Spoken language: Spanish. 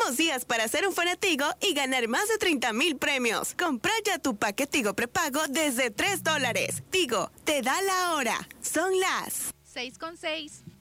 Últimos días para hacer un Fanatigo y ganar más de 30,000 premios. Compra ya tu paquete Tigo prepago desde $3. Tigo, te da la hora. Son las 6:06.